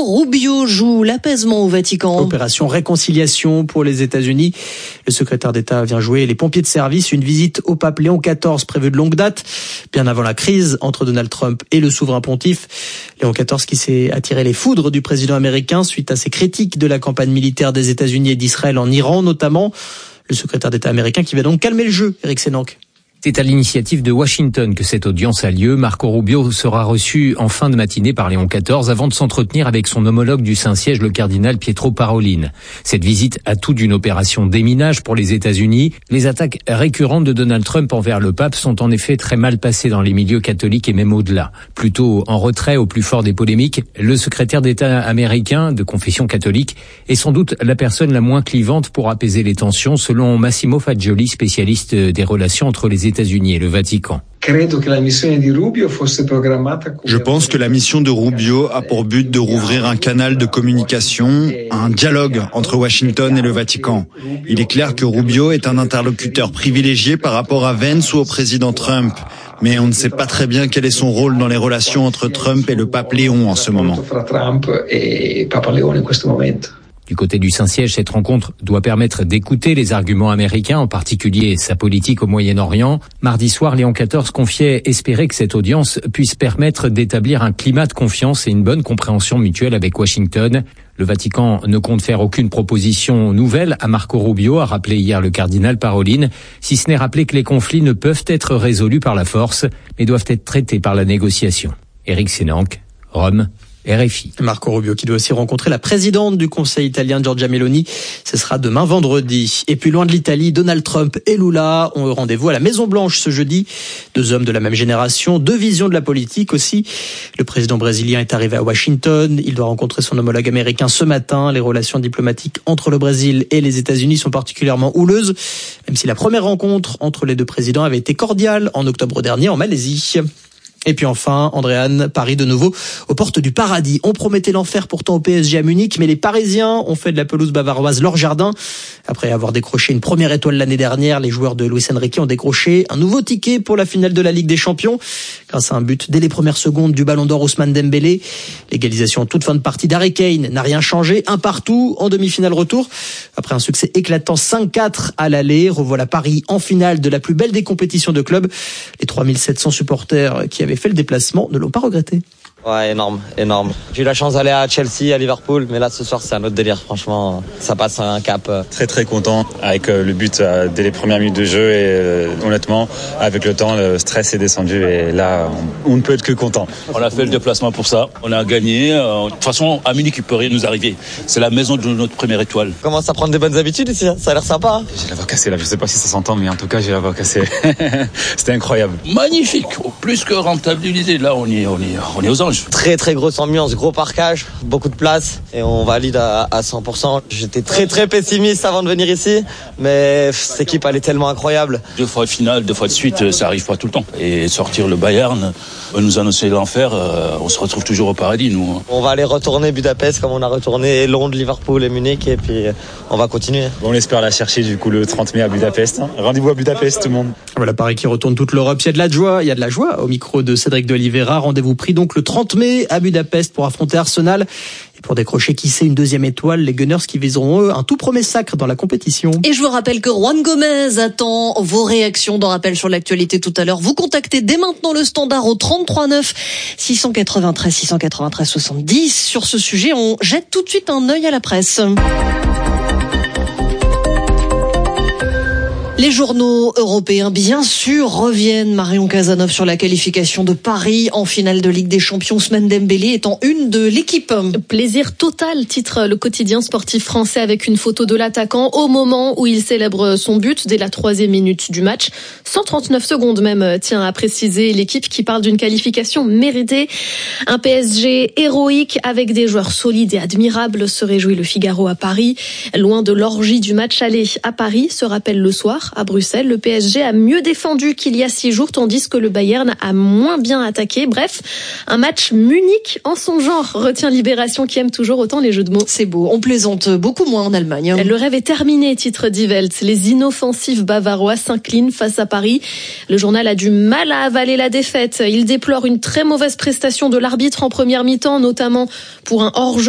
Marco Rubio joue l'apaisement au Vatican. Opération réconciliation pour les États-Unis. Le secrétaire d'État vient jouer les pompiers de service. Une visite au pape Léon XIV prévue de longue date, bien avant la crise entre Donald Trump et le souverain pontife. Léon XIV qui s'est attiré les foudres du président américain suite à ses critiques de la campagne militaire des États-Unis et d'Israël en Iran notamment. Le secrétaire d'État américain qui va donc calmer le jeu, Eric Sénanque. C'est à l'initiative de Washington que cette audience a lieu. Marco Rubio sera reçu en fin de matinée par Léon XIV avant de s'entretenir avec son homologue du Saint-Siège, le cardinal Pietro Parolin. Cette visite a tout d'une opération déminage pour les États-Unis. Les attaques récurrentes de Donald Trump envers le pape sont en effet très mal passées dans les milieux catholiques et même au-delà. Plutôt en retrait au plus fort des polémiques, le secrétaire d'État américain de confession catholique est sans doute la personne la moins clivante pour apaiser les tensions, selon Massimo Fagioli, spécialiste des relations entre les États-Unis et le Vatican. Je pense que la mission de Rubio a pour but de rouvrir un canal de communication, un dialogue entre Washington et le Vatican. Il est clair que Rubio est un interlocuteur privilégié par rapport à Vance ou au président Trump. Mais on ne sait pas très bien quel est son rôle dans les relations entre Trump et le pape Léon en ce moment. Du côté du Saint-Siège, cette rencontre doit permettre d'écouter les arguments américains, en particulier sa politique au Moyen-Orient. Mardi soir, Léon XIV confiait espérer que cette audience puisse permettre d'établir un climat de confiance et une bonne compréhension mutuelle avec Washington. Le Vatican ne compte faire aucune proposition nouvelle à Marco Rubio, a rappelé hier le cardinal Parolin, si ce n'est rappeler que les conflits ne peuvent être résolus par la force, mais doivent être traités par la négociation. Éric Sénanque, Rome. RFI. Marco Rubio qui doit aussi rencontrer la présidente du Conseil italien, Giorgia Meloni. Ce sera demain vendredi. Et puis loin de l'Italie, Donald Trump et Lula ont rendez-vous à la Maison-Blanche ce jeudi. Deux hommes de la même génération, deux visions de la politique aussi. Le président brésilien est arrivé à Washington. Il doit rencontrer son homologue américain ce matin. Les relations diplomatiques entre le Brésil et les États-Unis sont particulièrement houleuses, même si la première rencontre entre les deux présidents avait été cordiale en octobre dernier en Malaisie. Et puis enfin, Andréane, Paris de nouveau aux portes du paradis. On promettait l'enfer pourtant au PSG à Munich, mais les Parisiens ont fait de la pelouse bavaroise leur jardin. Après avoir décroché une première étoile l'année dernière, les joueurs de Luis Enrique ont décroché un nouveau ticket pour la finale de la Ligue des Champions, grâce à un but dès les premières secondes du Ballon d'Or Ousmane Dembélé. L'égalisation en toute fin de partie d'Harry Kane n'a rien changé, un partout en demi-finale retour. Après un succès éclatant 5-4 à l'aller, revoilà Paris en finale de la plus belle des compétitions de club. Les 3700 supporters qui avaient fait le déplacement ne l'ont pas regretté. Ouais, énorme. J'ai eu la chance d'aller à Chelsea, à Liverpool, mais là ce soir c'est un autre délire, franchement, ça passe un cap. Très content avec le but dès les premières minutes de jeu et honnêtement, avec le temps, le stress est descendu et là, on ne peut être que content. On a fait le déplacement pour ça, on a gagné. De toute façon, à Munich, il peut rien nous arriver. C'est la maison de notre première étoile. On commence à prendre des bonnes habitudes ici, ça a l'air sympa. J'ai la voix cassée là, je sais pas si ça s'entend, mais en tout cas j'ai la voix cassée. C'était incroyable. Magnifique, plus que rentabilisé. Là, on est aux anges. Très grosse ambiance, gros parquage, beaucoup de place et on valide à 100%. J'étais très pessimiste avant de venir ici, mais cette équipe elle est tellement incroyable. 2 fois finale, 2 fois de suite, ça arrive pas tout le temps. Et sortir le Bayern, nous annoncer l'enfer, on se retrouve toujours au paradis, nous. On va aller retourner Budapest comme on a retourné Londres, Liverpool et Munich et puis on va continuer. On espère la chercher du coup le 30 mai à Budapest. Rendez-vous à Budapest tout le monde. Voilà Paris qui retourne toute l'Europe. Il y a de la joie au micro de Cédric de Oliveira. Rendez-vous pris donc le 30 mai à Budapest pour affronter Arsenal. Et pour décrocher qui sait une deuxième étoile, les Gunners qui viseront eux un tout premier sacre dans la compétition. Et je vous rappelle que Juan Gomez attend vos réactions dans Rappel sur l'actualité tout à l'heure. Vous contactez dès maintenant le standard au 33 9 693 70. Sur ce sujet, on jette tout de suite un œil à la presse. Les journaux européens, bien sûr, reviennent, Marion Cazeneuve, sur la qualification de Paris en finale de Ligue des Champions. Ousmane Dembélé étant une de l'équipe. Plaisir total, titre le quotidien sportif français avec une photo de l'attaquant au moment où il célèbre son but dès la 3e minute du match. 139 secondes même, tient à préciser l'équipe qui parle d'une qualification méritée. Un PSG héroïque avec des joueurs solides et admirables, se réjouit le Figaro à Paris. Loin de l'orgie du match aller à Paris, se rappelle le soir. À Bruxelles, le PSG a mieux défendu qu'il y a 6 jours, tandis que le Bayern a moins bien attaqué. Bref, un match unique en son genre, retient Libération qui aime toujours autant les jeux de mots. C'est beau, on plaisante beaucoup moins en Allemagne. Le rêve est terminé, titre Die Welt. Les inoffensifs bavarois s'inclinent face à Paris. Le journal a du mal à avaler la défaite. Il déplore une très mauvaise prestation de l'arbitre en première mi-temps, notamment pour un hors-jeu